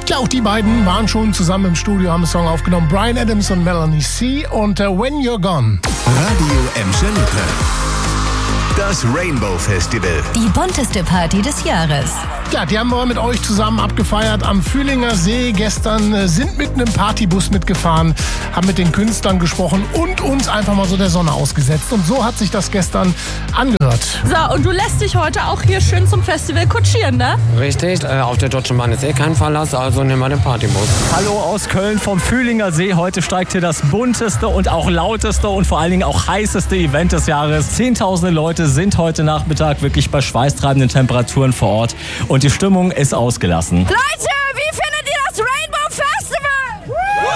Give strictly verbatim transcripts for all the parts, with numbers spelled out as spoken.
Ja, auch die beiden waren schon zusammen im Studio, haben einen Song aufgenommen. Bryan Adams und Melanie C. und uh, When You're Gone. Radio Emscher Lippe. Das Rainbow Festival. Die bunteste Party des Jahres. Ja, die haben wir mit euch zusammen abgefeiert am Fühlinger See. Gestern äh, sind mit einem Partybus mitgefahren, haben mit den Künstlern gesprochen und uns einfach mal so der Sonne ausgesetzt. Und so hat sich das gestern angehört. So, und du lässt dich heute auch hier schön zum Festival kutschieren, ne? Richtig, äh, auf der Deutschen Bahn ist eh kein Verlass, also nehmen wir den Partybus. Hallo aus Köln vom Fühlinger See. Heute steigt hier das bunteste und auch lauteste und vor allen Dingen auch heißeste Event des Jahres. Zehntausende Leute sind heute Nachmittag wirklich bei schweißtreibenden Temperaturen vor Ort. Und die Stimmung ist ausgelassen. Leute, wie findet ihr das Rainbow Festival?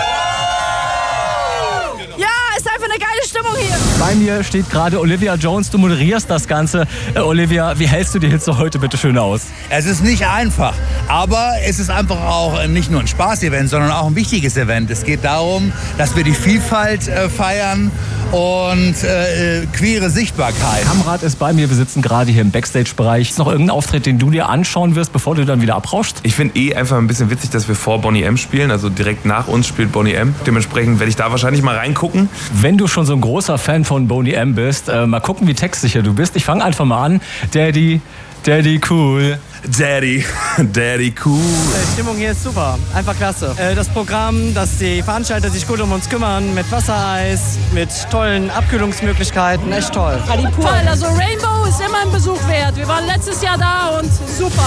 Ja, ist einfach eine geile Stimmung hier. Bei mir steht gerade Olivia Jones. Du moderierst das Ganze. Äh, Olivia, wie hältst du die Hitze heute bitte schön aus? Es ist nicht einfach, aber es ist einfach auch nicht nur ein Spaß-Event, sondern auch ein wichtiges Event. Es geht darum, dass wir die Vielfalt äh, feiern und äh, queere Sichtbarkeit. Kamrat ist bei mir, wir sitzen gerade hier im Backstage-Bereich. Ist noch irgendein Auftritt, den du dir anschauen wirst, bevor du dann wieder abrauschst? Ich finde eh einfach ein bisschen witzig, dass wir vor Boney M spielen, also direkt nach uns spielt Boney M. Dementsprechend werde ich da wahrscheinlich mal reingucken. Wenn du schon so ein großer Fan von Boney M bist, äh, mal gucken, wie textsicher du bist. Ich fange einfach mal an. Daddy, Daddy cool. Daddy, Daddy cool. Die Stimmung hier ist super, einfach klasse. Das Programm, dass die Veranstalter sich gut um uns kümmern, mit Wassereis, mit tollen Abkühlungsmöglichkeiten, echt toll. Toll, also Rainbow ist immer ein Besuch wert. Wir waren letztes Jahr da und super.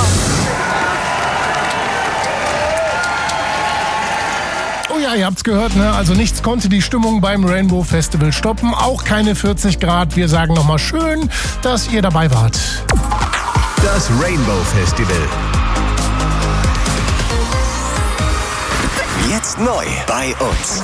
Oh ja, ihr habt's gehört, ne? Also nichts konnte die Stimmung beim Rainbow Festival stoppen. Auch keine vierzig Grad. Wir sagen nochmal schön, dass ihr dabei wart. Das Rainbow Festival. Jetzt neu bei uns.